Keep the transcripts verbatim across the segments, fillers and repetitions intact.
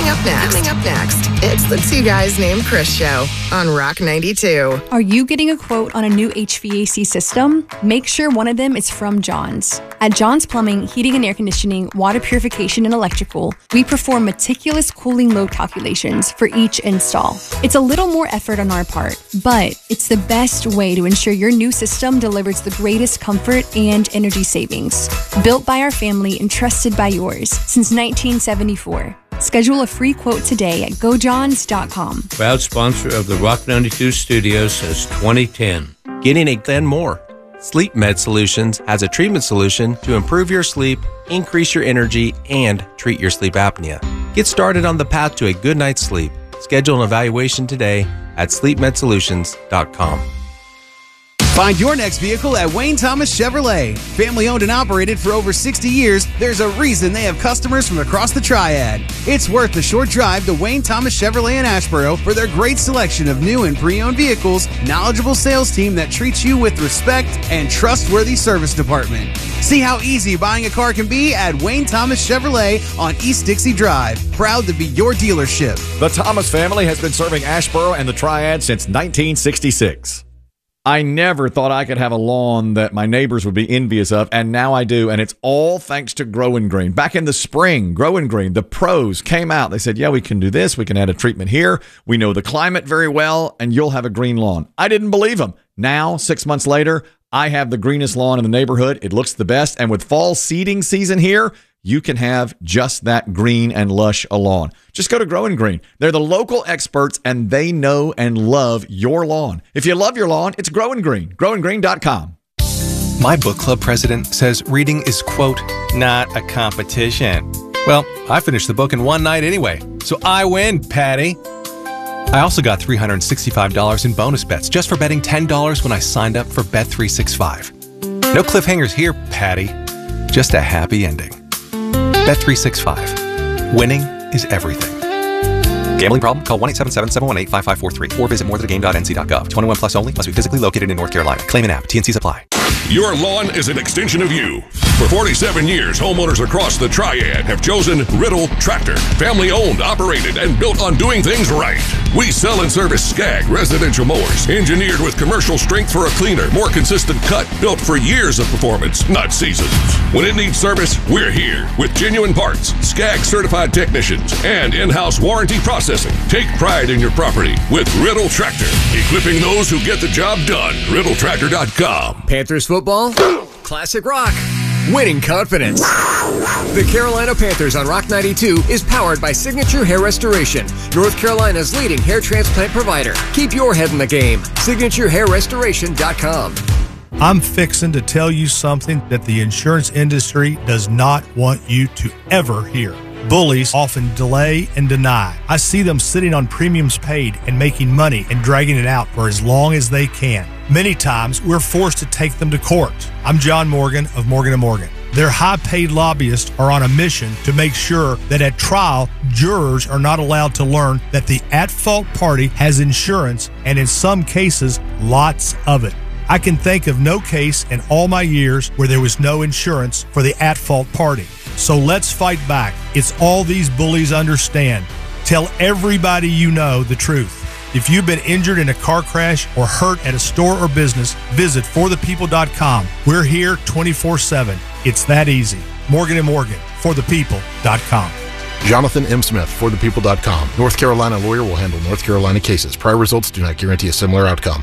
up next. Coming up next, it's the Two Guys Named Chris Show on Rock ninety-two. Are you getting a quote on a new H V A C system? Make sure one of them is from Johns. At Johns Plumbing, Heating and Air Conditioning, Water Purification, and Electrical, we perform meticulous cooling load calculations for each install. It's a little more effort on our part, but it's the best way to ensure your new system delivers the greatest comfort and energy savings. Built by our family and trusted by yours since nineteen seventy-four. Schedule a free quote today at go johns dot com. Proud sponsor of the Rock ninety-two studios since twenty ten. Getting a Glenn Moore. Sleep Med Solutions has a treatment solution to improve your sleep, increase your energy, and treat your sleep apnea. Get started on the path to a good night's sleep. Schedule an evaluation today at sleep med solutions dot com. Find your next vehicle at Wayne Thomas Chevrolet. Family owned and operated for over sixty years, there's a reason they have customers from across the Triad. It's worth the short drive to Wayne Thomas Chevrolet in Asheboro for their great selection of new and pre-owned vehicles, knowledgeable sales team that treats you with respect, and trustworthy service department. See how easy buying a car can be at Wayne Thomas Chevrolet on East Dixie Drive. Proud to be your dealership. The Thomas family has been serving Asheboro and the Triad since nineteen sixty-six. I never thought I could have a lawn that my neighbors would be envious of, and now I do, and it's all thanks to Grow and Green. Back in the spring, Grow and Green, the pros came out. They said, yeah, we can do this. We can add a treatment here. We know the climate very well, and you'll have a green lawn. I didn't believe them. Now, six months later, I have the greenest lawn in the neighborhood. It looks the best, and with fall seeding season here, you can have just that green and lush a lawn. Just go to Grow and Green. They're the local experts, and they know and love your lawn. If you love your lawn, it's Grow and Green. grow and green dot com. My book club president says reading is, quote, not a competition. Well, I finished the book in one night anyway, so I win, Patty. I also got three hundred sixty-five dollars in bonus bets just for betting ten dollars when I signed up for Bet three sixty-five. No cliffhangers here, Patty. Just a happy ending. Bet three sixty-five. Winning is everything. Gambling problem? Call one eight seven seven, seven one eight, five five four three or visit more than a game dot n c dot gov. twenty-one plus only. Must be physically located in North Carolina. Claim an app. T N Cs apply. Your lawn is an extension of you. For forty-seven years, homeowners across the Triad have chosen Riddle Tractor. Family owned, operated, and built on doing things right. We sell and service Skag residential mowers, engineered with commercial strength for a cleaner, more consistent cut, built for years of performance, not seasons. When it needs service, we're here with genuine parts, Skag certified technicians, and in-house warranty processing. Take pride in your property with Riddle Tractor, equipping those who get the job done. riddle tractor dot com. Panthers football, classic rock, winning confidence. The Carolina Panthers on Rock ninety-two is powered by Signature Hair Restoration, North Carolina's leading hair transplant provider. Keep your head in the game. signature hair restoration dot com. I'm fixing to tell you something that the insurance industry does not want you to ever hear. Bullies often delay and deny. I see them sitting on premiums paid and making money and dragging it out for as long as they can. Many times, we're forced to take them to court. I'm John Morgan of Morgan and Morgan. Their high-paid lobbyists are on a mission to make sure that at trial, jurors are not allowed to learn that the at-fault party has insurance, and in some cases, lots of it. I can think of no case in all my years where there was no insurance for the at-fault party. So let's fight back. It's all these bullies understand. Tell everybody you know the truth. If you've been injured in a car crash or hurt at a store or business, visit for the people dot com. We're here twenty-four seven. It's that easy. Morgan and Morgan, for the people dot com. Jonathan M. Smith, for the people dot com. North Carolina lawyer will handle North Carolina cases. Prior results do not guarantee a similar outcome.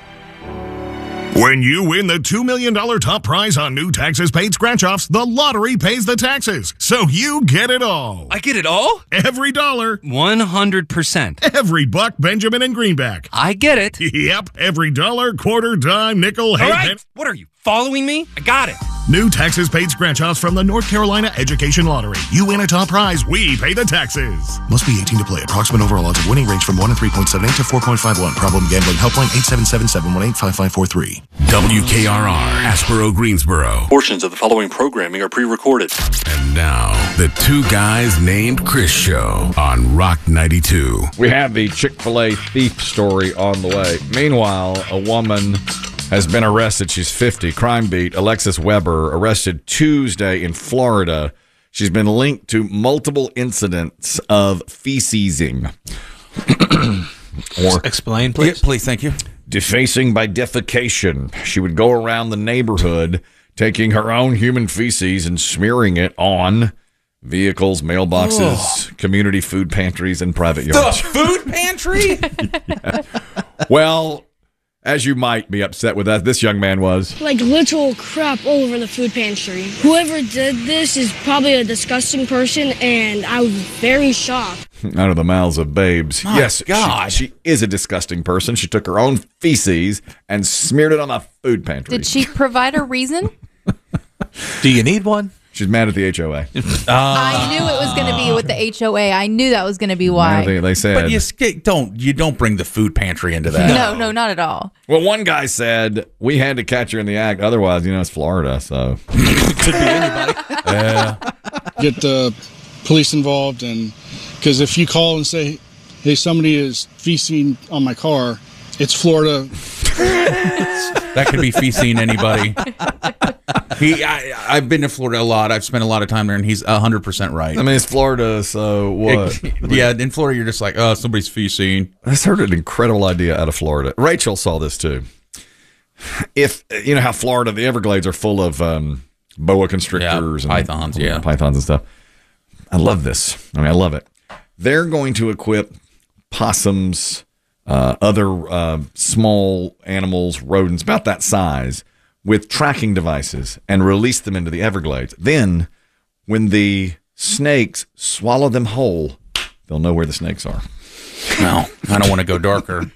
When you win the two million dollars top prize on new taxes paid scratch-offs, the lottery pays the taxes. So you get it all. I get it all? Every dollar. one hundred percent. Every buck, Benjamin, and greenback. I get it. Yep. Every dollar, quarter, dime, nickel, all half. right. What are you, following me? I got it. New taxes paid scratch-offs from the North Carolina Education Lottery. You win a top prize, we pay the taxes. Must be eighteen to play. Approximate overall odds of winning range from one in three point seven eight to four point five one. Problem gambling helpline eight seven seven, seven one eight, five five four three. W K R R, Asheboro, Greensboro. Portions of the following programming are pre-recorded. And now, the Two Guys Named Chris Show on Rock ninety-two. We have the Chick-fil-A thief story on the way. Meanwhile, a woman has been arrested. She's fifty. Crime Beat, Alexis Weber, arrested Tuesday in Florida. She's been linked to multiple incidents of fecesing. Or explain, please. Yeah, please, thank you. Defacing by defecation. She would go around the neighborhood taking her own human feces and smearing it on vehicles, mailboxes, oh. community food pantries, and private yards. The food pantry? Yeah. Well, as you might be upset with that, this young man was. Like literal crap all over the food pantry. Whoever did this is probably a disgusting person, and I was very shocked. Out of the mouths of babes. My yes, God. She, she is a disgusting person. She took her own feces and smeared it on the food pantry. Did she provide a reason? Do you need one? She's mad at the H O A. Uh, I knew it was going to be with the H O A. I knew that was going to be why. They, they said. But you sk- don't you don't bring the food pantry into that. No, no, not at all. Well, one guy said we had to catch her in the act. Otherwise, you know, it's Florida, so could be anybody. Yeah. Get the police involved, and because if you call and say, "Hey, somebody is feasting on my car," it's Florida. That could be feasting anybody. He, I, I've been to Florida a lot. I've spent a lot of time there, and he's one hundred percent right. I mean, it's Florida, so what? It, yeah, in Florida, you're just like, oh, somebody's feasting. I just heard an incredible idea out of Florida. Rachel saw this, too. If, you know how Florida, the Everglades are full of um, boa constrictors. Yeah, and pythons, yeah. Pythons and stuff. I love this. I mean, I love it. They're going to equip possums, uh, other uh, small animals, rodents, about that size, with tracking devices and release them into the Everglades. Then, when the snakes swallow them whole, they'll know where the snakes are. No, I don't want to go darker.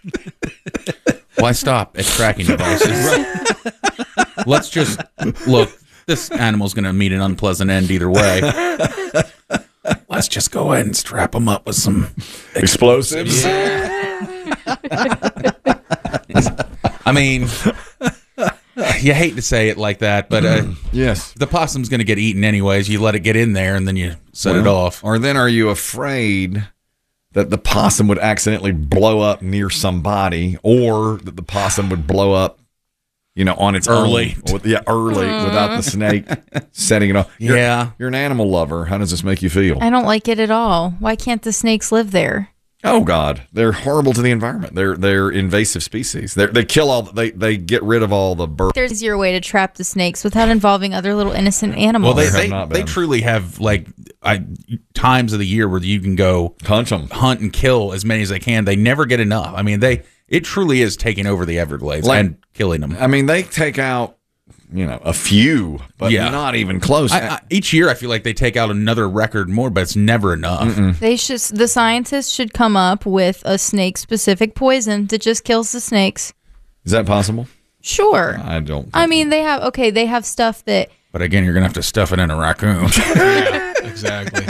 Why stop at tracking devices? Let's just, look, this animal's going to meet an unpleasant end either way. Let's just go ahead and strap them up with some explosives. Yeah. I mean, you hate to say it like that, but uh, yes, the possum's going to get eaten anyways. You let it get in there, and then you set well, it off. Or then are you afraid that the possum would accidentally blow up near somebody, or that the possum would blow up, you know, on its early, own, with, yeah, early without the snake setting it off? You're, yeah, you're an animal lover. How does this make you feel? I don't like it at all. Why can't the snakes live there? Oh God, they're horrible to the environment. They're they're invasive species. They they kill all. They they get rid of all the birds. There's easier way to trap the snakes without involving other little innocent animals. Well, they they, they truly have like I, times of the year where you can go hunt them, hunt and kill as many as they can. They never get enough. I mean, they it truly is taking over the Everglades like, and killing them. I mean, they take out, you know, a few, but yeah. not even close. I, I, each year, I feel like they take out another record more, but it's never enough. Mm-mm. They should. The scientists should come up with a snake-specific poison that just kills the snakes. Is that possible? Sure. I don't. I mean, they have okay. They have stuff that. But again, you're gonna have to stuff it in a raccoon. Yeah, exactly.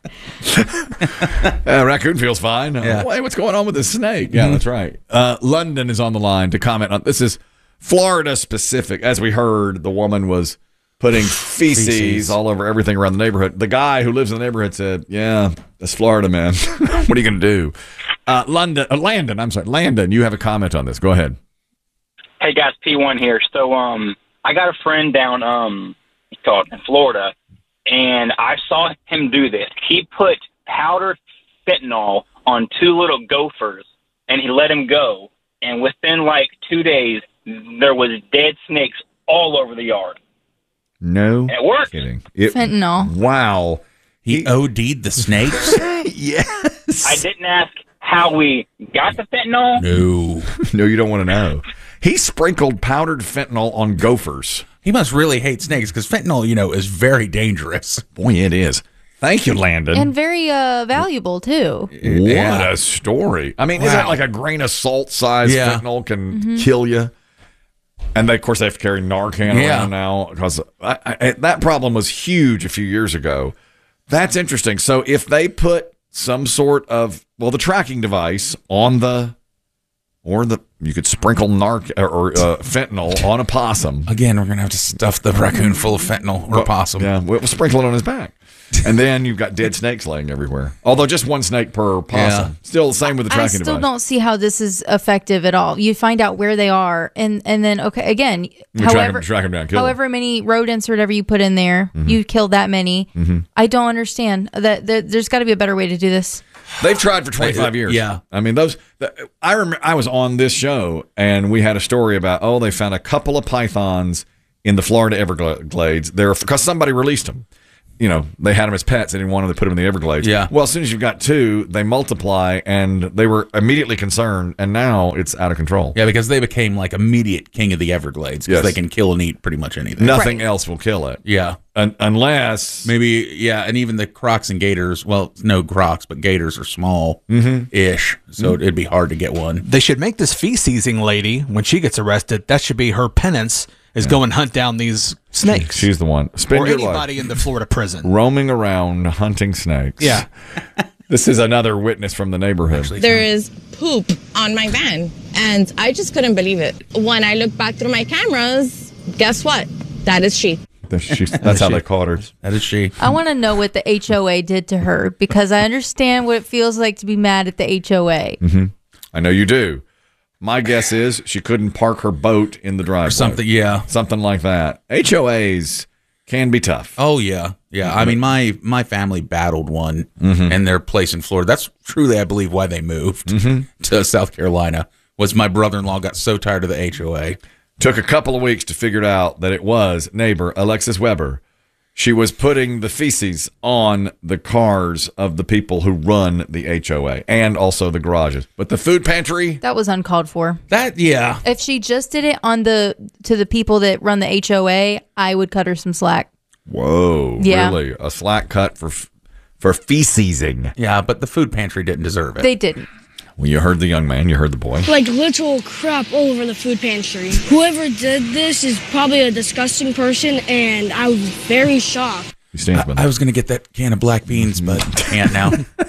uh, raccoon feels fine. Yeah. Uh, hey, what's going on with this snake? Yeah, mm-hmm. That's right. Uh, London is on the line to comment on this. Is Florida specific. As we heard, the woman was putting feces, feces all over everything around the neighborhood. The guy who lives in the neighborhood said, yeah, that's Florida, man. What are you going to do? Uh, London, uh, Landon, I'm sorry. Landon, you have a comment on this. Go ahead. Hey, guys, P one here. So um, I got a friend down um, called in Florida, and I saw him do this. He put powdered fentanyl on two little gophers, and he let them go. And within, like, two days, there was dead snakes all over the yard. No it worked. Kidding. It, Fentanyl. Wow. He, he O D'd the snakes? Yes. I didn't ask how we got the fentanyl. No. No, you don't want to know. He sprinkled powdered fentanyl on gophers. He must really hate snakes because fentanyl, you know, is very dangerous. Boy, it is. Thank you, Landon. And very uh, valuable, too. What yeah. a story. I mean, wow. isn't it like a grain of salt size yeah. fentanyl can mm-hmm. kill you? And they, of course, they have to carry Narcan yeah. around now because I, I, that problem was huge a few years ago. That's interesting. So if they put some sort of, well, the tracking device on the, or the, you could sprinkle narc or, or uh, fentanyl on a possum. Again, we're going to have to stuff the raccoon full of fentanyl or well, possum. Yeah, we'll, we'll sprinkle it on his back. And then you've got dead snakes laying everywhere. Although just one snake per possum. Yeah. Still the same with the I tracking still device. don't see how this is effective at all. You find out where they are, and and then okay, again, You track 'em- however track 'em down, kill 'em. however many rodents or whatever you put in there, Mhm. you kill that many. Mhm. I don't understand that. that there's got to be a better way to do this. They've tried for twenty-five years. Yeah. I mean, those. The, I remember I was on this show and we had a story about, oh, they found a couple of pythons in the Florida Everglades. They're because somebody released them. You know, they had them as pets. They didn't want them to put them in the Everglades. Yeah. Well, as soon as you've got two, they multiply, and they were immediately concerned, and now it's out of control. Yeah, because they became like immediate king of the Everglades because Yes. they can kill and eat pretty much anything. Nothing else will kill it. Yeah. Un- unless maybe, yeah, and even the crocs and gators. Well, no crocs, but gators are small ish, so it'd be hard to get one. They should make this fee-seizing lady, when she gets arrested, that should be her penance, is go and hunt down these snakes. She's the one. Spend or your anybody life in the Florida prison. roaming around hunting snakes. Yeah. This is another witness from the neighborhood. There is poop on my van, and I just couldn't believe it. When I looked back through my cameras, guess what? That is she. That's, she's, that's how they caught her. That is she. I want to know what the H O A did to her because I understand what it feels like to be mad at the H O A. Mm-hmm. I know you do. My guess is she couldn't park her boat in the driveway. Or something, yeah. Something like that. H O As can be tough. Oh yeah, yeah. I mean, my my family battled one Mhm. in their place in Florida. That's truly, I believe, why they moved Mhm. to South Carolina. Was my brother-in-law got so tired of the H O A. Took a couple of weeks to figure out that it was neighbor Alexis Weber. She was putting the feces on the cars of the people who run the H O A and also the garages. But the food pantry, That was uncalled for. That yeah. If she just did it on the to the people that run the H O A, I would cut her some slack. whoa, Yeah. really? A slack cut for for fecesing. Yeah, but the food pantry didn't deserve it. They didn't. Well, you heard the young man, you heard the boy. Like literal crap all over the food pantry. Whoever did this is probably a disgusting person, and I was very shocked. He stands by I, that. I was going to get that can of black beans, but can't now.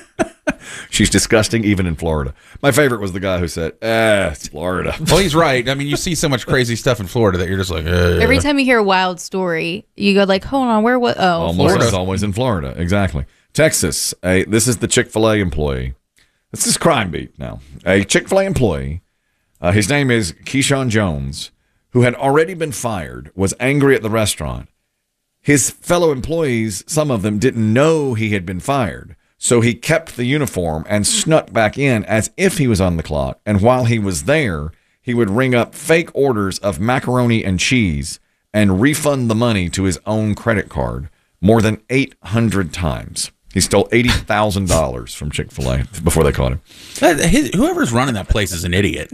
She's disgusting even in Florida. My favorite was the guy who said, "Ah, it's Florida." Well, he's right. I mean, you see so much crazy stuff in Florida that you're just like, uh. Every time you hear a wild story, you go like, "Hold on, where? What? Oh, Almost Florida." is always in Florida. Exactly. Texas. A, this is the Chick-fil-A employee. This is Crime Beat now. A Chick-fil-A employee, uh, his name is Keyshawn Jones, who had already been fired, was angry at the restaurant. His fellow employees, some of them, didn't know he had been fired. So he kept the uniform and snuck back in as if he was on the clock. And while he was there, he would ring up fake orders of macaroni and cheese and refund the money to his own credit card more than eight hundred times. He stole eighty thousand dollars from Chick-fil-A before they caught him. That, his, whoever's running that place is an idiot.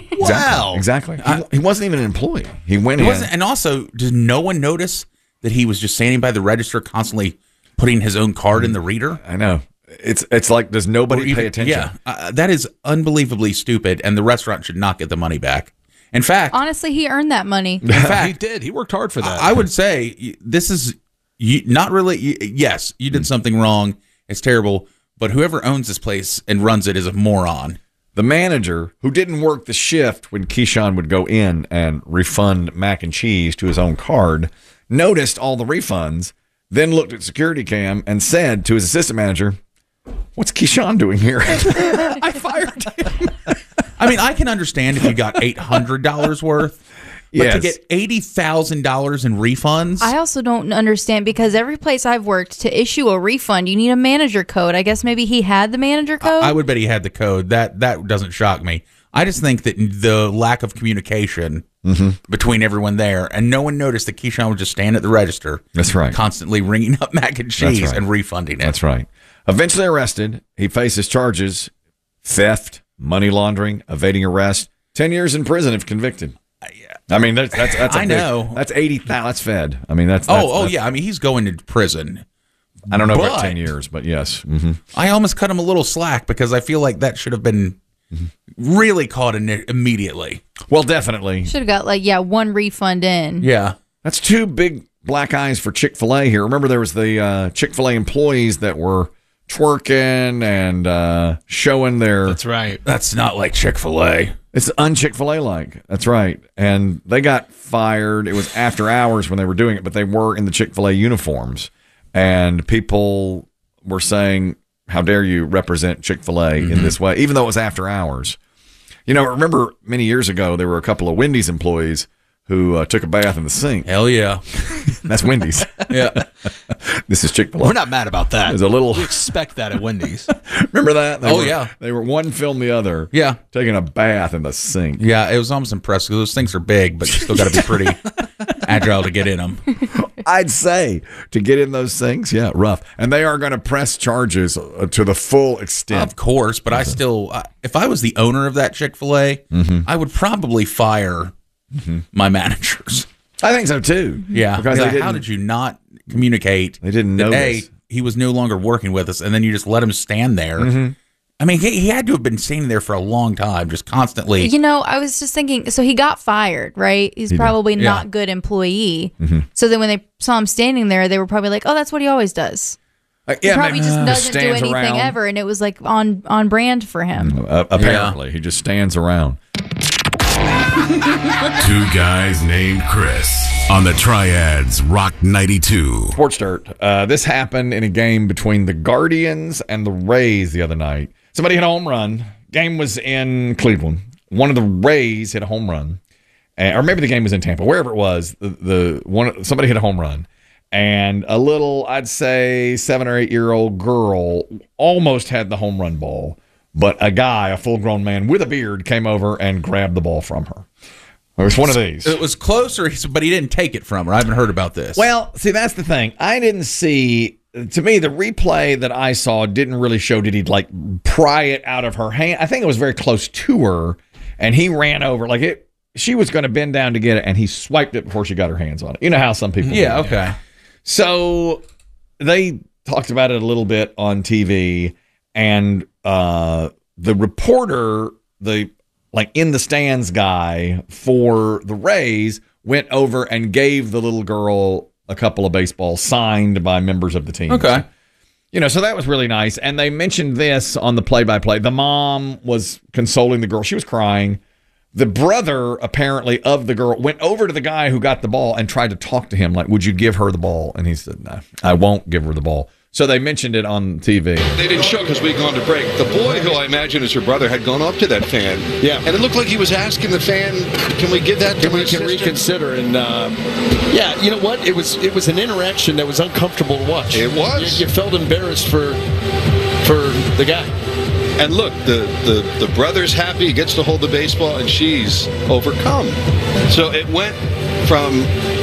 Wow. Exactly. He, he wasn't even an employee. He went He in. wasn't, and also, did no one notice that he was just standing by the register, constantly putting his own card in the reader? I know. It's it's like, does nobody Or even- pay attention? Yeah, uh, that is unbelievably stupid, and the restaurant should not get the money back. In fact, Honestly, he earned that money. in fact, He did. He worked hard for that. I would say y- this is you, not really. y- Yes, you did something wrong. It's terrible, but whoever owns this place and runs it is a moron. The manager, who didn't work the shift when Keyshawn would go in and refund mac and cheese to his own card, noticed all the refunds, then looked at security cam and said to his assistant manager, "What's Keyshawn doing here?" I fired him. I mean, I can understand if you got eight hundred dollars worth, but Yes. to get eighty thousand dollars in refunds, I also don't understand because every place I've worked to issue a refund, you need a manager code. I guess maybe he had the manager code. I would bet he had the code. That that doesn't shock me. I just think that the lack of communication between everyone there, and no one noticed that Keyshawn would just stand at the register. That's right. Constantly ringing up mac and cheese That's right. and refunding it. That's right. Eventually arrested, he faces charges: theft, money laundering, evading arrest, ten years in prison if convicted. I mean, that's that's that's. a I big- know. That's eighty thousand. That's Fed. I mean, that's. that's oh, oh that's- yeah. I mean, he's going to prison. I don't know But- about ten years, but yes. Mm-hmm. I almost cut him a little slack because I feel like that should have been really caught in it immediately. Well, definitely. Should have got like yeah one refund in. Yeah. That's two big black eyes for Chick-fil-A here. Remember, there was the uh, Chick-fil-A employees that were twerking and uh, showing their. That's right. That's not like Chick-fil-A. It's un-Chick-fil-A like. That's right. And they got fired. It was after hours when they were doing it, but they were in the Chick-fil-A uniforms. and people were saying, how dare you represent Chick-fil-A Mm-hmm. in this way, even though it was after hours. You know, remember many years ago, there were a couple of Wendy's employees who uh, took a bath in the sink. Hell yeah. That's Wendy's. Yeah. This is Chick-fil-A. We're not mad about that. There's a little. We expect that at Wendy's. Remember that? They Oh, were- yeah. They were one filmed the other. Yeah. Taking a bath in the sink. Yeah, it was almost impressive. Those things are big, but you still got to be pretty agile to get in them. I'd say to get in those things, yeah, rough. And they are going to press charges uh, to the full extent. Of course, but I still, uh, if I was the owner of that Chick-fil-A, Mm-hmm. I would probably fire my managers. I think so too. Yeah, Because because they how didn't- did you not communicate? They didn't that, know A, this. he was no longer working with us, and then you just let him stand there. Mhm. I mean, he, he had to have been standing there for a long time, just constantly. You know, I was just thinking. So he got fired, right? He's He did. probably Yeah. not good employee. Mhm. So then when they saw him standing there, they were probably like, "Oh, that's what he always does." Uh, He yeah, probably maybe- just uh, doesn't do stands anything around. ever, and it was like on on brand for him. Uh, apparently, he just stands around. Two guys named Chris on the Triads Rock ninety-two. Sports Dirt. Uh, this happened in a game between the Guardians and the Rays the other night. Somebody hit a home run. Game was in Cleveland. One of the Rays hit a home run, and, or maybe the game was in Tampa. Wherever it was, the, the one somebody hit a home run, and a little, I'd say, seven or eight year old girl almost had the home run ball, but a guy, a full grown man with a beard, came over and grabbed the ball from her. It was one of these. It was closer, but he didn't take it from her. I haven't heard about this. Well, see, that's the thing. I didn't see. To me, the replay that I saw didn't really show. Did he like pry it out of her hand? I think it was very close to her, and he ran over like it. She was going to bend down to get it, and he swiped it before she got her hands on it. You know how some people. Yeah, do. okay. So they talked about it a little bit on T V, and uh, the reporter, the like in the stands guy for the Rays, went over and gave the little girl a couple of baseballs signed by members of the team. Okay. You know, so that was really nice. And they mentioned this on the play-by-play. The mom was consoling the girl. She was crying. The brother, apparently, of the girl went over to the guy who got the ball and tried to talk to him, like, would you give her the ball? And he said, no, I won't give her the ball. So they mentioned it on T V. They didn't show because we'd gone to break. The boy, who I imagine is her brother, had gone up to that fan. Yeah. And it looked like he was asking the fan, can we give that to Can my we can sister? reconsider? And uh, yeah, you know what? It was it was an interaction that was uncomfortable to watch. It was. You, you felt embarrassed for for the guy. And look, the, the, the brother's happy, he gets to hold the baseball, and she's overcome. So it went from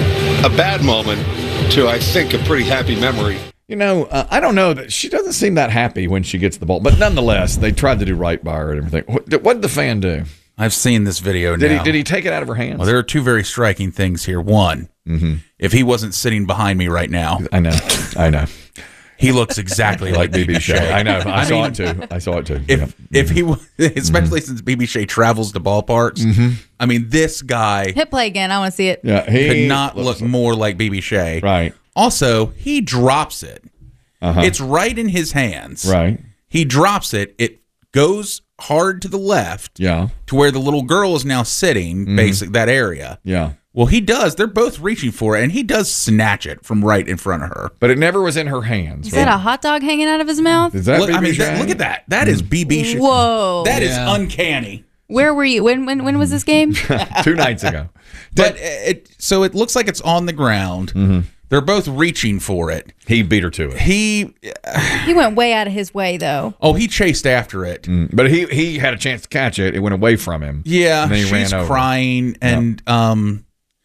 a bad moment to, I think, a pretty happy memory. You know, uh, I don't know that she doesn't seem that happy when she gets the ball, but nonetheless, they tried to do right by her and everything. What, what did the fan do? I've seen this video Did now. he did he take it out of her hands? Well, there are two very striking things here. One, mm-hmm. if he wasn't sitting behind me right now, I know, I know, he looks exactly like B B Shea. I know, I, I saw mean, it too. I saw it too. If Yeah. if he, wa- especially since B B Shea travels to ballparks, Mhm. I mean, this guy Hit play again. I want to see it. Yeah, he could not look more like B B Shea. Right. Also, he drops it. Uh-huh. It's right in his hands. Right. He drops it. It goes hard to the left. Yeah. To where the little girl is now sitting, Mhm. basic that area. Yeah. Well, he does. They're both reaching for it, and he does snatch it from right in front of her. But it never was in her hands. Is that a hot dog hanging out of his mouth? Is that Look, I B B mean, that- Shea? look at that. That is B B Shea. Whoa. That is Yeah. uncanny. Where were you? When when when was this game? Two nights ago. But it so it looks like it's on the ground. Mhm. They're both reaching for it. He beat her to it. He He went way out of his way though. oh he chased after it. Mm, But he he had a chance to catch it. It went away from him. Yeah, And then he she's ran over. crying, and um,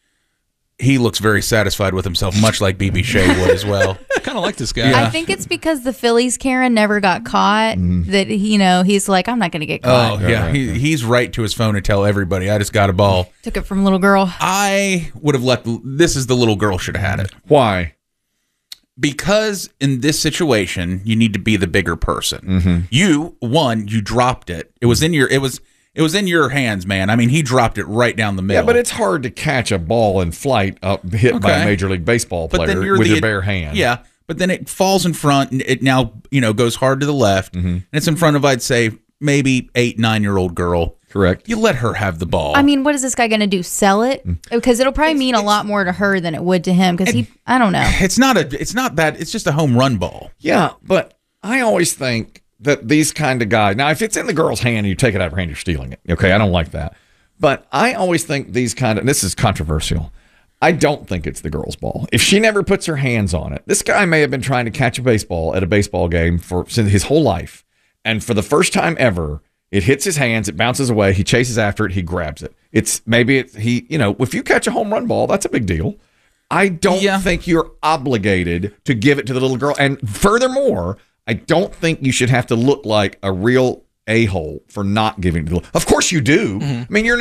he looks very satisfied with himself, much like B B Shea would as well. I kind of like this guy. Yeah. I think it's because the Phillies Karen never got caught that you know he's like I'm not going to get caught. Oh yeah, he, he's right to his phone to tell everybody, I just got a ball. Took it from little girl. I would have let the, this is the little girl should have had it. Why? Because in this situation, you need to be the bigger person. Mm-hmm. You one, you dropped it. It was in your it was it was in your hands, man. I mean, he dropped it right down the middle. Yeah, but it's hard to catch a ball in flight up hit by a Okay. Major League Baseball But player then you're with the- your bare hand. Yeah, but then it falls in front, and it now you know goes hard to the left, Mm-hmm. and it's in front of I'd say maybe eight nine year old girl. Correct. You let her have the ball. I mean, what is this guy going to do? Sell it? Because it'll probably mean a lot more to her than it would to him. Because he, I don't know. It's not a. It's not bad. It's just a home run ball. Yeah, but I always think that these kind of guys. Now, if it's in the girl's hand and you take it out of her hand, you're stealing it. Okay, I don't like that. But I always think these kind of. And this is controversial. I don't think it's the girl's ball. If she never puts her hands on it, this guy may have been trying to catch a baseball at a baseball game for his whole life, and for the first time ever, it hits his hands, it bounces away, he chases after it, he grabs it. It's maybe it's he, you know, if you catch a home run ball, that's a big deal. I don't yeah. think you're obligated to give it to the little girl. And furthermore, I don't think you should have to look like a real a-hole for not giving it to the little. Of course you do. Mm-hmm. I mean, you're